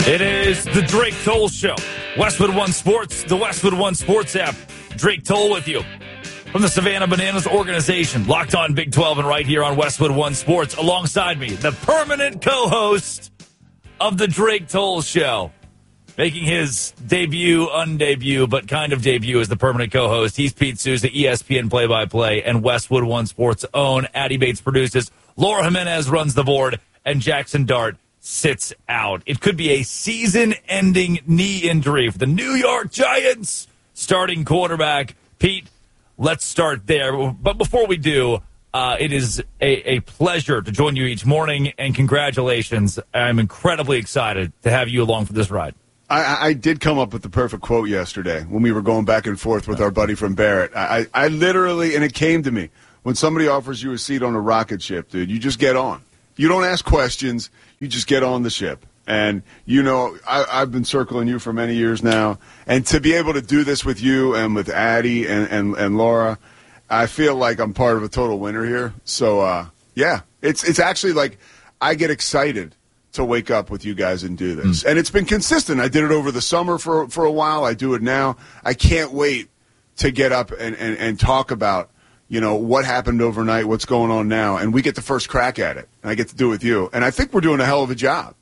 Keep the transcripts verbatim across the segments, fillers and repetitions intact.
It is the Drake Toll Show. Westwood One Sports, the Westwood One Sports app. Drake Toll with you from the Savannah Bananas organization. Locked on Big twelve and right here on Westwood One Sports. Alongside me, the permanent co-host of the Drake Toll Show. Making his debut, undebut, but kind of debut as the permanent co-host. He's Pete Souza, E S P N play-by-play, and Westwood One Sports' own. Addie Bates produces. Laura Jimenez runs the board, and Jackson Dart sits out. It could be a season-ending knee injury for the New York Giants starting quarterback. Pete, let's start there. But before we do, uh, it is a, a pleasure to join you each morning, and congratulations. I'm incredibly excited to have you along for this ride. I, I did come up with the perfect quote yesterday when we were going back and forth with our buddy from Barrett. I, I literally, and it came to me, when somebody offers you a seat on a rocket ship, dude, you just get on. You don't ask questions. You just get on the ship. And, you know, I, I've been circling you for many years now. And to be able to do this with you and with Addie and, and, and Laura, I feel like I'm part of a total winner here. So, uh, yeah, it's it's actually like I get excited to wake up with you guys and do this. Mm. And it's been consistent. I did it over the summer for for a while. I do it now. I can't wait to get up and, and, and talk about, you know, what happened overnight, what's going on now. And we get the first crack at it. And I get to do it with you. And I think we're doing a hell of a job.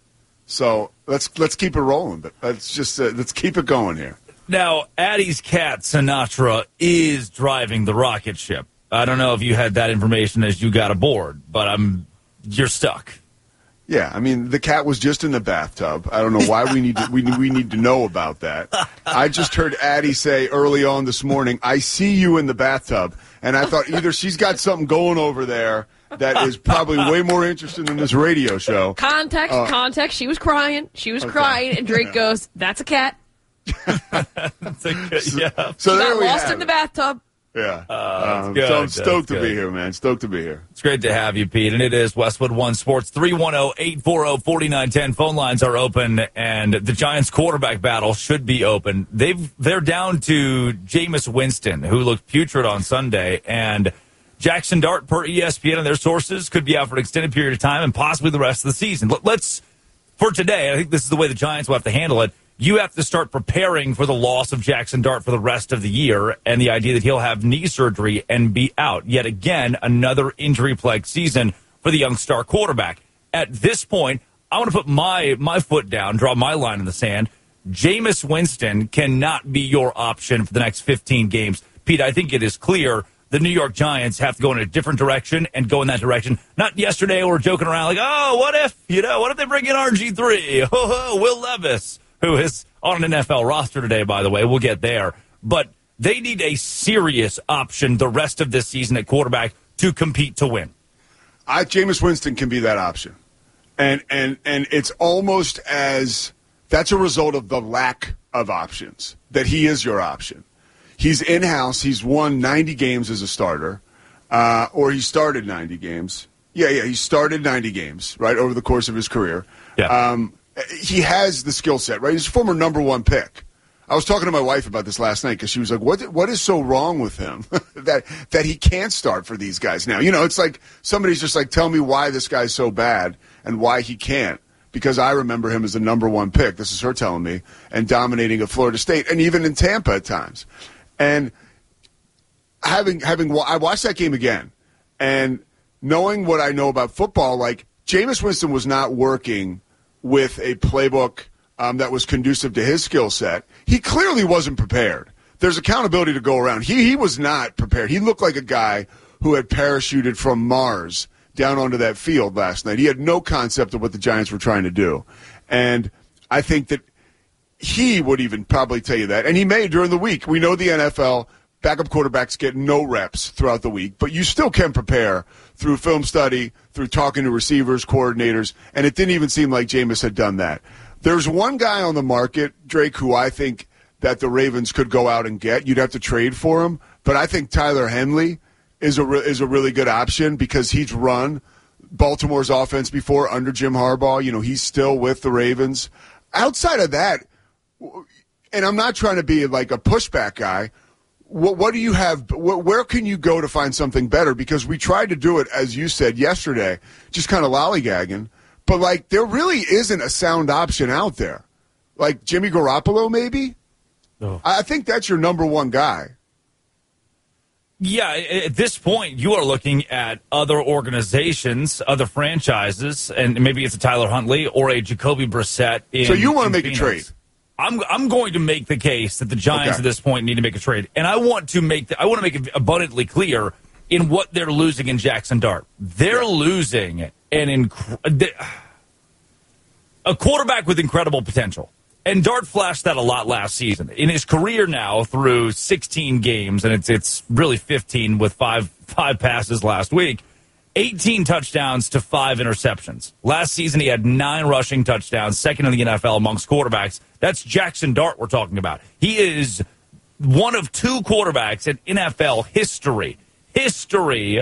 So let's let's keep it rolling. But let's just uh, let's keep it going here. Now, Addie's cat, Sinatra, is driving the rocket ship. I don't know if you had that information as you got aboard, but I'm you're stuck. Yeah, I mean, the cat was just in the bathtub. I don't know why we need to, we, we need to know about that. I just heard Addie say early on this morning, I see you in the bathtub. And I thought either she's got something going over there that is probably way more interesting than this radio show. Context, uh, context. She was crying. She was okay. crying. And Drake goes, that's a cat. That's a good, yeah. So, so she there got we lost have in the it. bathtub. Yeah. Uh, um, good. so I'm stoked that's to good. be here, man. Stoked to be here. It's great to have you, Pete. And it is Westwood One Sports. three one zero, eight four zero, four nine one zero. Phone lines are open, and the Giants quarterback battle should be open. They've, they're down to Jameis Winston, who looked putrid on Sunday, and Jackson Dart, per E S P N and their sources, could be out for an extended period of time and possibly the rest of the season. Let's, for today, I think this is the way the Giants will have to handle it. You have to start preparing for the loss of Jackson Dart for the rest of the year and the idea that he'll have knee surgery and be out. Yet again, another injury-plagued season for the young star quarterback. At this point, I want to put my my foot down, draw my line in the sand. Jameis Winston cannot be your option for the next fifteen games. Pete, I think it is clear the New York Giants have to go in a different direction and go in that direction. Not yesterday we were joking around like, oh, what if, you know, what if they bring in R G three? Oh, Will Levis, who is on an N F L roster today, by the way. We'll get there. But they need a serious option the rest of this season at quarterback to compete to win. I, Jameis Winston can be that option. And, and, and it's almost as that's a result of the lack of options, that he is your option. He's in-house. He's won ninety games as a starter, uh, or he started ninety games. Yeah, yeah, he started ninety games, right, over the course of his career. Yeah. Um, he has the skill set, right? He's a former number one pick. I was talking to my wife about this last night because she was like, what What is so wrong with him that that he can't start for these guys now? You know, it's like somebody's just like, tell me why this guy's so bad and why he can't. Because I remember him as the number one pick. This is her telling me. And dominating at Florida State and even in Tampa at times. And having having I watched that game again and knowing what I know about football, like Jameis Winston was not working with a playbook um, that was conducive to his skill set. He clearly wasn't prepared. There's accountability to go around. He he was not prepared. He looked like a guy who had parachuted from Mars down onto that field last night. He had no concept of what the Giants were trying to do. And I think that he would even probably tell you that. And he may during the week. We know the N F L backup quarterbacks get no reps throughout the week, but you still can prepare through film study, through talking to receivers, coordinators, and it didn't even seem like Jameis had done that. There's one guy on the market, Drake, who I think that the Ravens could go out and get. You'd have to trade for him, but I think Tyler Henley is a re- is a really good option because he's run Baltimore's offense before under Jim Harbaugh. You know, he's still with the Ravens. Outside of that, and I'm not trying to be like a pushback guy, what, what do you have? Where can you go to find something better? Because we tried to do it, as you said yesterday, just kind of lollygagging. But, like, there really isn't a sound option out there. Like Jimmy Garoppolo, maybe? Oh. I think that's your number one guy. Yeah, at this point, you are looking at other organizations, other franchises, and maybe it's a Tyler Huntley or a Jacoby Brissett. In, so you want to make Phoenix. a trade? I'm I'm going to make the case that the Giants okay. at this point need to make a trade, and I want to make the, I want to make it abundantly clear in what they're losing in Jackson Dart. They're yeah. losing an inc- a quarterback with incredible potential. And Dart flashed that a lot last season. In his career now, through sixteen games, and it's it's really fifteen with five five passes last week, eighteen touchdowns to five interceptions. Last season, he had nine rushing touchdowns, second in the N F L amongst quarterbacks. That's Jackson Dart we're talking about. He is one of two quarterbacks in N F L history, history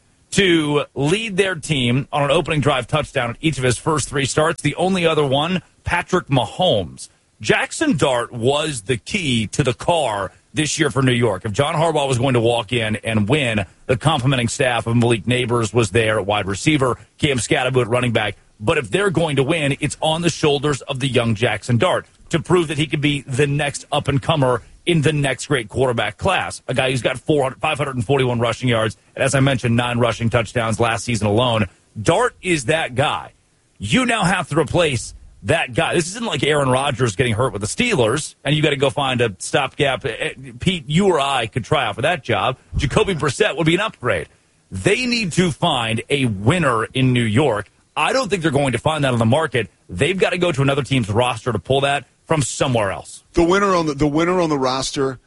to lead their team on an opening drive touchdown in each of his first three starts. The only other one, Patrick Mahomes. Jackson Dart was the key to the car this year for New York. If John Harbaugh was going to walk in and win, the complimenting staff of Malik Neighbors was there at wide receiver, Cam Scatterbo at running back. But if they're going to win, it's on the shoulders of the young Jackson Dart to prove that he could be the next up-and-comer in the next great quarterback class. A guy who's got four hundred, five hundred forty-one rushing yards, and as I mentioned, nine rushing touchdowns last season alone. Dart is that guy. You now have to replace that guy. This isn't like Aaron Rodgers getting hurt with the Steelers, and you got to go find a stopgap. Pete, you or I could try out for that job. Jacoby Brissett would be an upgrade. They need to find a winner in New York. I don't think they're going to find that on the market. They've got to go to another team's roster to pull that from somewhere else. The winner on the, the winner on the roster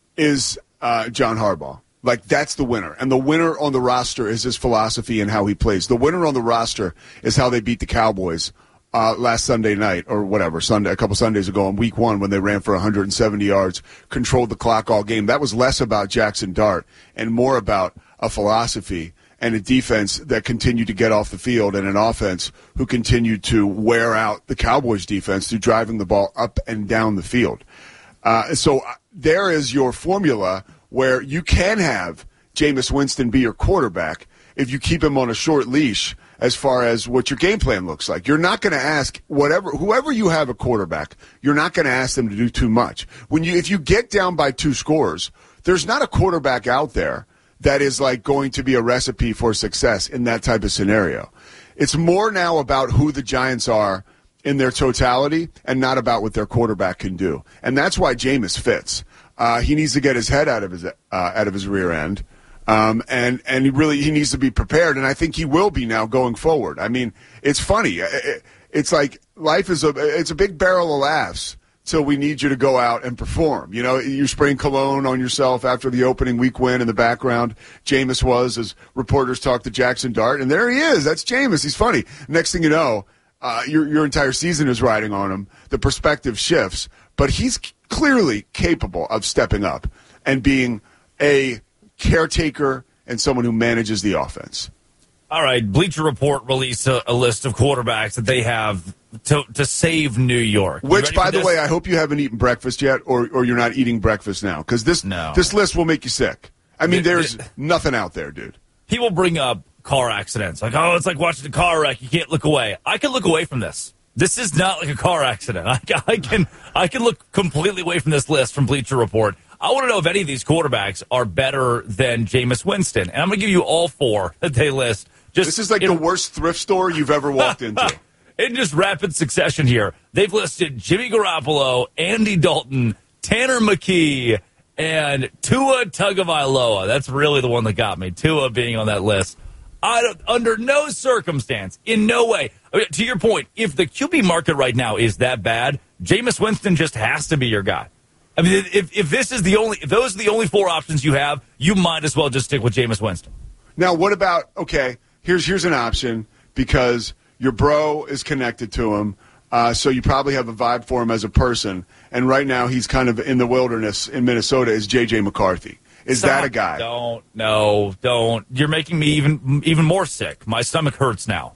is uh, John Harbaugh. Like, that's the winner. And the winner on the roster is his philosophy and how he plays. The winner on the roster is how they beat the Cowboys Uh, last Sunday night, or whatever, Sunday, a couple Sundays ago in week one when they ran for one hundred seventy yards, controlled the clock all game. That was less about Jackson Dart and more about a philosophy and a defense that continued to get off the field and an offense who continued to wear out the Cowboys defense through driving the ball up and down the field. Uh, so there is your formula where you can have Jameis Winston be your quarterback if you keep him on a short leash as far as what your game plan looks like. You're not going to ask whatever whoever you have a quarterback, you're not going to ask them to do too much. When you if you get down by two scores, there's not a quarterback out there that is like going to be a recipe for success in that type of scenario. It's more now about who the Giants are in their totality and not about what their quarterback can do. And that's why Jameis fits. Uh, he needs to get his head out of his uh, out of his rear end. Um, and, and he really, he needs to be prepared. And I think he will be now going forward. I mean, it's funny. It, it's like life is a, it's a big barrel of laughs till we need you to go out and perform. You know, you spraying cologne on yourself after the opening week win in the background. Jameis was, as reporters talked to Jackson Dart, and there he is. That's Jameis. He's funny. Next thing you know, uh, your, your entire season is riding on him. The perspective shifts, but he's clearly capable of stepping up and being a caretaker and someone who manages the offense. All right, Bleacher Report released a, a list of quarterbacks that they have to to save New York. Which, by the way, I hope you haven't eaten breakfast yet, or or you're not eating breakfast now, because this no. this list will make you sick. I mean, The- there's the- nothing out there, dude. People bring up car accidents. Like, oh, it's like watching a car wreck. You can't look away. I can look away from this. This is not like a car accident. I, I can I can look completely away from this list from Bleacher Report. I want to know if any of these quarterbacks are better than Jameis Winston. And I'm going to give you all four that they list. Just This is like in, the worst thrift store you've ever walked into. in just rapid succession here. They've listed Jimmy Garoppolo, Andy Dalton, Tanner McKee, and Tua Tagovailoa. That's really the one that got me, Tua being on that list. I don't, under no circumstance, in no way. I mean, to your point, if the Q B market right now is that bad, Jameis Winston just has to be your guy. I mean, if if this is the only, if those are the only four options you have, you might as well just stick with Jameis Winston. Now, what about, okay, here's here's an option, because your bro is connected to him, uh, so you probably have a vibe for him as a person, and right now he's kind of in the wilderness in Minnesota, is J J McCarthy. Is Stop. that a guy? Don't, no, don't. You're making me even even more sick. My stomach hurts now.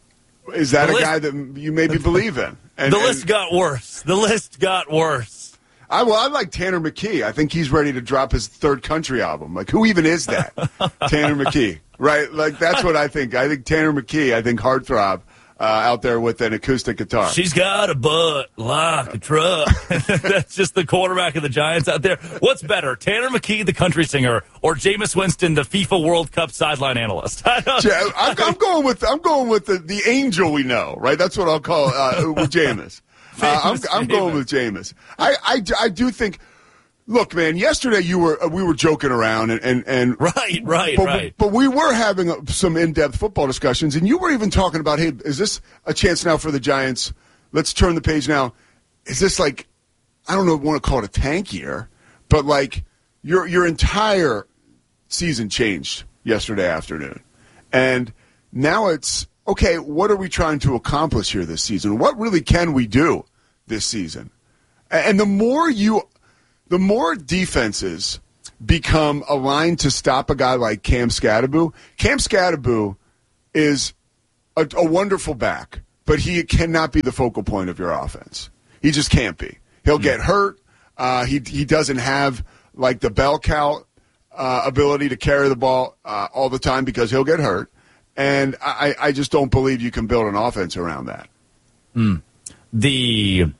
Is that The a list- guy that you maybe believe in? And, the list and, got worse. The list got worse. I, well, I like Tanner McKee. I think he's ready to drop his third country album. Like, who even is that? Tanner McKee, right? Like, that's what I think. I think Tanner McKee, I think Heartthrob. uh, out there with an acoustic guitar. She's got a butt like a truck. That's just the quarterback of the Giants out there. What's better, Tanner McKee, the country singer, or Jameis Winston, the FIFA World Cup sideline analyst? I don't Yeah, I'm, I'm going with I'm going with the, the angel we know, right? That's what I'll call uh, with Jameis. Uh, I'm, I'm going with Jameis. I, I, I do think. Look, man. Yesterday you were we were joking around and and, and right, right, but, right. But we were having some in-depth football discussions, and you were even talking about, hey, is this a chance now for the Giants? Let's turn the page now. Is this like, I don't know, want to call it a tank year, but like your your entire season changed yesterday afternoon, and now it's okay. What are we trying to accomplish here this season? What really can we do this season? And the more you. The more defenses become aligned to stop a guy like Cam Skattebo, Cam Skattebo is a, a wonderful back, but he cannot be the focal point of your offense. He just can't be. He'll get hurt. Uh, he he doesn't have like the bell cow uh, ability to carry the ball uh, all the time because he'll get hurt. And I, I just don't believe you can build an offense around that. Mm. The...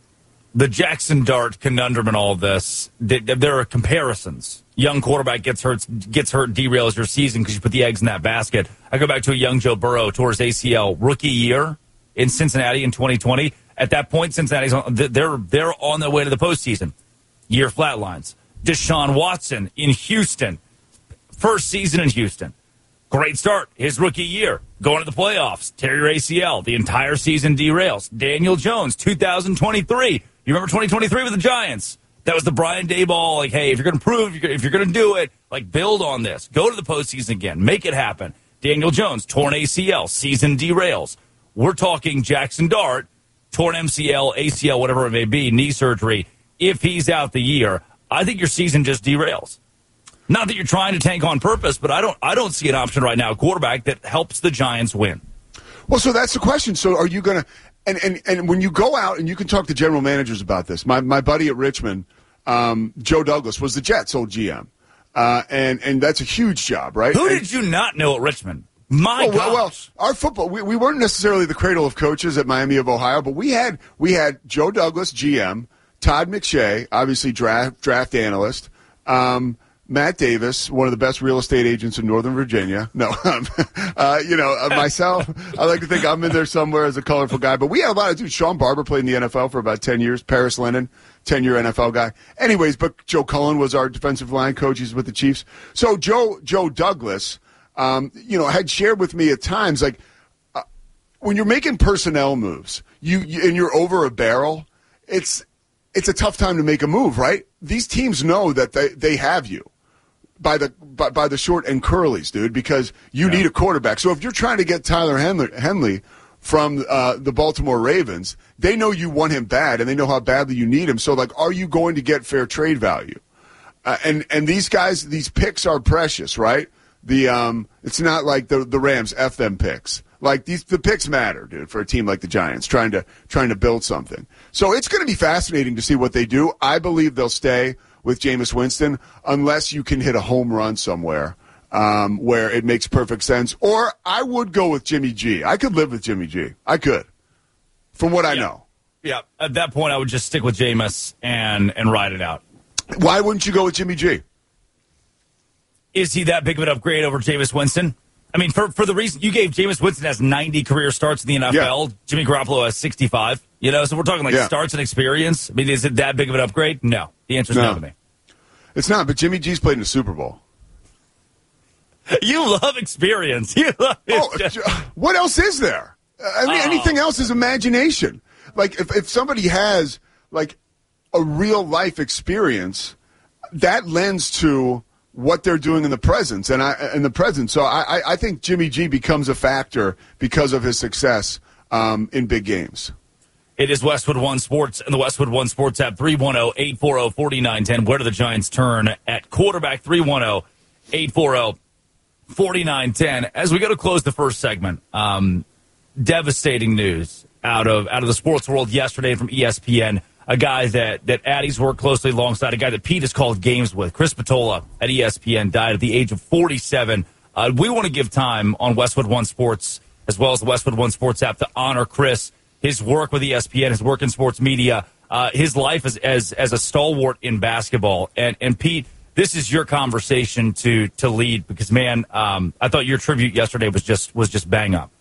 The Jackson Dart conundrum and all this, there are comparisons. Young quarterback gets hurt, gets hurt, derails your season because you put the eggs in that basket. I go back to a young Joe Burrow, tore his A C L rookie year in Cincinnati in twenty twenty. At that point, Cincinnati's on, they're they're on their way to the postseason. Year flatlines. Deshaun Watson in Houston, first season in Houston, great start. His rookie year, going to the playoffs, tear your A C L, the entire season derails. Daniel Jones, two thousand twenty-three. You remember twenty twenty-three with the Giants? That was the Brian Daboll, like, hey, if you're going to prove, if you're going to do it, like, build on this. Go to the postseason again. Make it happen. Daniel Jones, torn A C L, season derails. We're talking Jackson Dart, torn M C L, A C L, whatever it may be, knee surgery. If he's out the year, I think your season just derails. Not that you're trying to tank on purpose, but I don't I don't see an option right now, quarterback, that helps the Giants win. Well, so that's the question. So are you going to – and and and when you go out, and you can talk to general managers about this. My my buddy at Richmond, um, Joe Douglas, was the Jets' old G M. Uh, and, and that's a huge job, right? Who and, did you not know at Richmond? My oh, well, gosh. well, our football, we, we weren't necessarily the cradle of coaches at Miami of Ohio, but we had we had Joe Douglas, G M, Todd McShay, obviously draft draft analyst, um, Matt Davis, one of the best real estate agents in Northern Virginia. No, um, uh, you know, uh, myself, I like to think I'm in there somewhere as a colorful guy. But we had a lot of dudes. Sean Barber played in the N F L for about ten years. Paris Lennon, ten-year N F L guy. Anyways, but Joe Cullen was our defensive line coach. He's with the Chiefs. So Joe Joe Douglas, um, you know, had shared with me at times, like, uh, when you're making personnel moves, you, you and you're over a barrel, it's it's a tough time to make a move, right? These teams know that they, they have you by the by, by the short and curlies, dude, because you yeah. need a quarterback. So if you're trying to get Tyler Henley, Henley from uh, the Baltimore Ravens, they know you want him bad, and they know how badly you need him. So, like, are you going to get fair trade value? Uh, and and these guys, these picks are precious, right? The um, it's not like the the Rams F them picks. Like, these the picks matter, dude, for a team like the Giants trying to trying to build something. So it's going to be fascinating to see what they do. I believe they'll stay with Jameis Winston unless you can hit a home run somewhere um, where it makes perfect sense. Or I would go with Jimmy G. I could live with Jimmy G. I could, from what I yeah. know. Yeah, at that point, I would just stick with Jameis and and ride it out. Why wouldn't you go with Jimmy G? Is he that big of an upgrade over Jameis Winston? I mean, for for the reason you gave, Jameis Winston has ninety career starts in the N F L. Yeah. Jimmy Garoppolo has sixty-five. You know, so we're talking like yeah. starts and experience. I mean, is it that big of an upgrade? No. The answer's no, no to me. It's not, but Jimmy G's played in the Super Bowl. You love experience. You love oh, what else is there? I mean, oh. anything else is imagination. Like, if, if somebody has, like, a real-life experience, that lends to what they're doing in the present. And I in the present. So I, I think Jimmy G becomes a factor because of his success um, in big games. It is Westwood One Sports and the Westwood One Sports app, three one zero, eight four zero, four nine one zero. Where do the Giants turn at quarterback? three one zero, eight four zero, four nine one zero. As we go to close the first segment, um, devastating news out of out of the sports world yesterday from E S P N. A guy that, that Addie's worked closely alongside, a guy that Pete has called games with, Chris Patola at E S P N, died at the age of forty-seven. Uh, we want to give time on Westwood One Sports as well as the Westwood One Sports app to honor Chris, his work with E S P N, his work in sports media, uh, his life as, as as a stalwart in basketball. And and Pete, this is your conversation to to lead because, man, um, I thought your tribute yesterday was just was just bang up.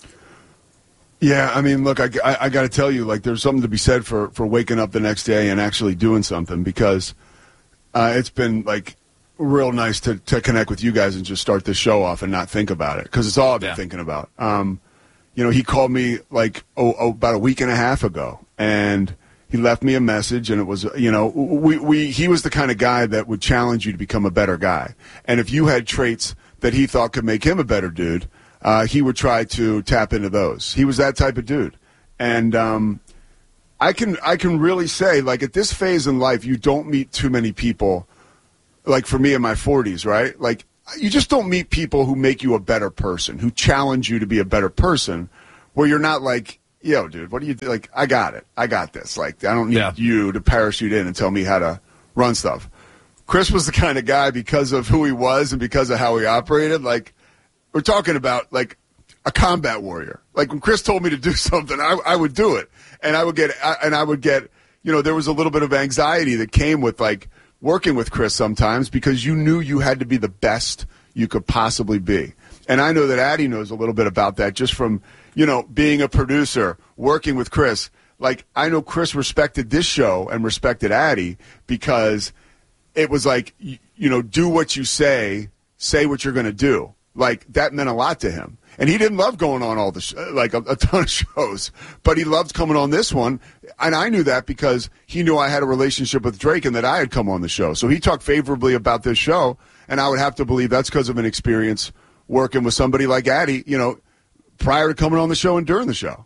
Yeah, I mean, look, I, I, I got to tell you, like, there's something to be said for, for waking up the next day and actually doing something because uh, it's been, like, real nice to, to connect with you guys and just start this show off and not think about it because it's all I've been yeah. thinking about. Um, you know, he called me, like, oh, oh, about a week and a half ago, and he left me a message, and it was, you know, we, we he was the kind of guy that would challenge you to become a better guy. And if you had traits that he thought could make him a better dude, Uh, he would try to tap into those. He was that type of dude. And um, I can I can really say, like, at this phase in life, you don't meet too many people, like for me in my forties, right? Like, you just don't meet people who make you a better person, who challenge you to be a better person, where you're not like, yo, dude, what do you do? Like, I got it. I got this. Like, I don't need yeah. you to parachute in and tell me how to run stuff. Chris was the kind of guy, because of who he was and because of how he operated, like, we're talking about, like, a combat warrior. Like, when Chris told me to do something, I, I would do it. And I would get, and I would get, you know, there was a little bit of anxiety that came with, like, working with Chris sometimes because you knew you had to be the best you could possibly be. And I know that Addie knows a little bit about that just from, you know, being a producer, working with Chris. Like, I know Chris respected this show and respected Addie because it was like, you, you know, do what you say, say what you're going to do. Like, that meant a lot to him. And he didn't love going on all the, sh- like, a, a ton of shows. But he loved coming on this one. And I knew that because he knew I had a relationship with Drake and that I had come on the show. So he talked favorably about this show. And I would have to believe that's because of an experience working with somebody like Addie, you know, prior to coming on the show and during the show.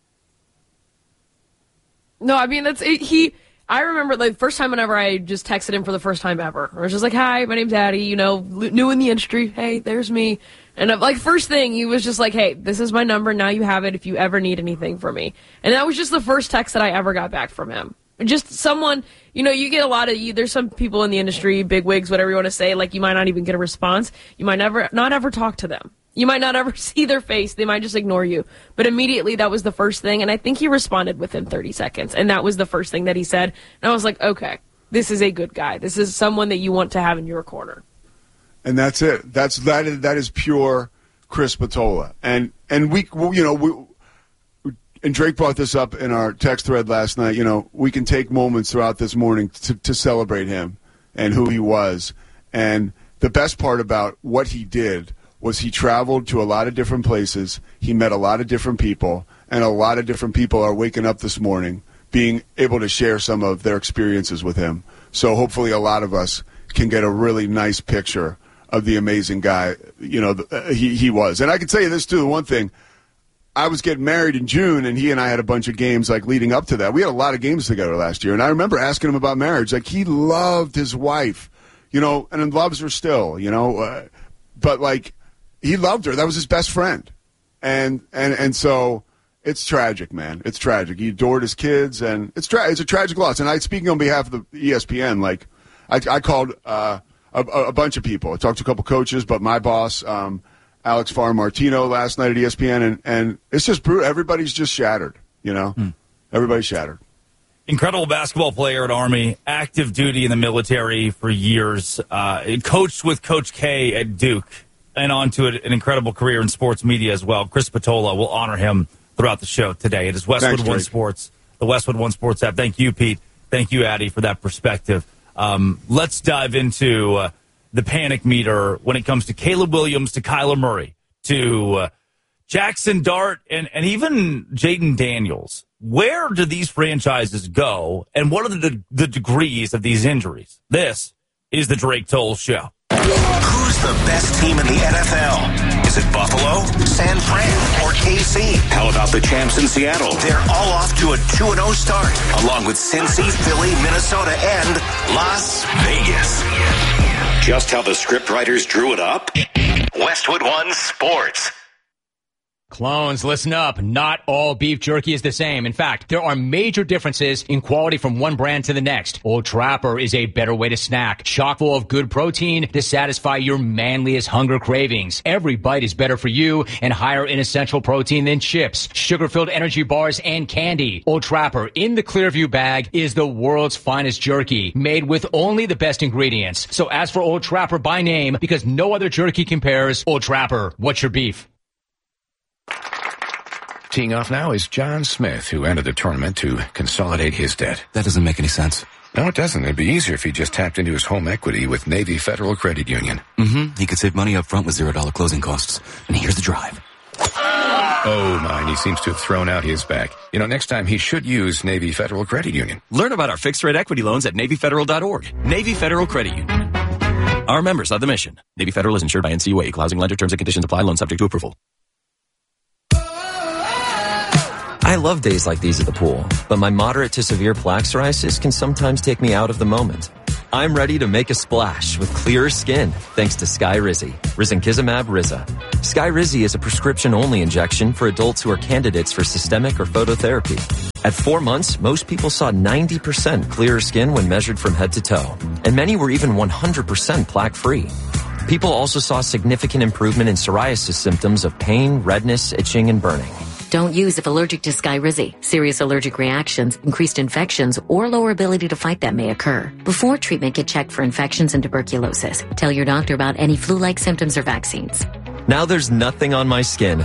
No, I mean, that's he. I remember like the first time whenever I just texted him for the first time ever. I was just like, hi, my name's Addie, you know, new in the industry. Hey, there's me. And like first thing, he was just like, hey, this is my number. Now you have it if you ever need anything from me. And that was just the first text that I ever got back from him. Just someone, you know, you get a lot of, you, there's some people in the industry, big wigs, whatever you want to say, like you might not even get a response. You might never, not ever talk to them. You might not ever see their face. They might just ignore you. But immediately, that was the first thing. And I think he responded within thirty seconds. And that was the first thing that he said. And I was like, okay, this is a good guy. This is someone that you want to have in your corner. And that's it. That's that is, that is pure Chris Spatola. And, and we, you know, we, and Drake brought this up in our text thread last night. You know, we can take moments throughout this morning to, to celebrate him and who he was. And the best part about what he did was he traveled to a lot of different places. He met a lot of different people, and a lot of different people are waking up this morning being able to share some of their experiences with him. So hopefully a lot of us can get a really nice picture of the amazing guy, you know, he, he was. And I can tell you this, too, one thing. I was getting married in June, and he and I had a bunch of games, like, leading up to that. We had a lot of games together last year, and I remember asking him about marriage. Like, he loved his wife, you know, and loves her still, you know. Uh, but, like, he loved her. That was his best friend. And and and so it's tragic, man. It's tragic. He adored his kids, and it's tra- it's a tragic loss. And I, speaking on behalf of the E S P N, like, I, I called uh, a, a bunch of people. I talked to a couple coaches, but my boss, um, Alex Farr-Martino, last night at E S P N, and, and it's just brutal. Everybody's just shattered, you know? Hmm. Everybody's shattered. Incredible basketball player at Army, active duty in the military for years, uh, coached with Coach K at Duke, and on to an incredible career in sports media as well. Chris Spatola will honor him throughout the show today. It is Westwood Thanks, One Drake. Sports, the Westwood One Sports app. Thank you, Pete. Thank you, Addie, for that perspective. Um, let's dive into uh, the panic meter when it comes to Caleb Williams, to Kyler Murray, to uh, Jackson Dart, and, and even Jaden Daniels. Where do these franchises go, and what are the, the degrees of these injuries? This is the Drake Toll Show. Who's the best team in the N F L? Is it Buffalo, San Fran, or K C? How about the champs in Seattle? They're all off to a two and oh start, along with Cincy, Philly, Minnesota, and Las Vegas. Just how the scriptwriters drew it up? Westwood One Sports. Clones, listen up. Not all beef jerky is the same. In fact, there are major differences in quality from one brand to the next. Old Trapper is a better way to snack, chock full of good protein to satisfy your manliest hunger cravings. Every bite is better for you and higher in essential protein than chips, sugar-filled energy bars, and candy. Old Trapper in the Clearview bag is the world's finest jerky, made with only the best ingredients. So ask for Old Trapper by name because no other jerky compares. Old Trapper, what's your beef? Teeing off now is John Smith, who entered the tournament to consolidate his debt. That doesn't make any sense. No, it doesn't. It'd be easier if he just tapped into his home equity with Navy Federal Credit Union. Mm-hmm. He could save money up front with zero dollar closing costs. And here's the drive. Oh, my, he seems to have thrown out his back. You know, next time he should use Navy Federal Credit Union. Learn about our fixed-rate equity loans at Navy Federal dot org. Navy Federal Credit Union. Our members of the mission. Navy Federal is insured by N C U A. Equal housing lender. Terms and conditions apply. Loan subject to approval. I love days like these at the pool, but my moderate to severe plaque psoriasis can sometimes take me out of the moment. I'm ready to make a splash with clearer skin thanks to Skyrizi, risankizumab Riza. Skyrizi is a prescription-only injection for adults who are candidates for systemic or phototherapy. At four months, most people saw ninety percent clearer skin when measured from head to toe, and many were even one hundred percent plaque-free. People also saw significant improvement in psoriasis symptoms of pain, redness, itching, and burning. Don't use if allergic to Skyrizi. Serious allergic reactions, increased infections, or lower ability to fight them may occur. Before treatment, get checked for infections and tuberculosis. Tell your doctor about any flu-like symptoms or vaccines. Now there's nothing on my skin